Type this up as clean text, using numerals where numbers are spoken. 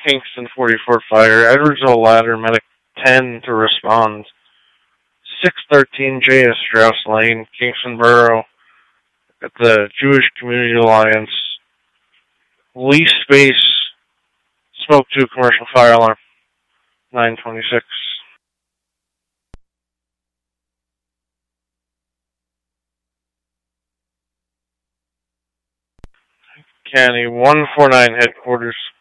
Kingston 44 Fire, Edwardsville Ladder, Medic 10 to respond. 613 J.S. Strauss Lane, Kingston Borough, at the Jewish Community Alliance. Lee Space, Smoke 2 commercial fire alarm, 926. County 149 headquarters.